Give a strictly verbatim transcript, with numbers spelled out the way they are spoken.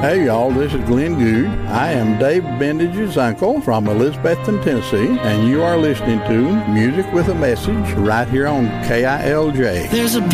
Hey y'all, this is Glenn Good. I am Dave Bendage's uncle from Elizabethton, Tennessee, and you are listening to Music with a Message right here on K I L J. There's a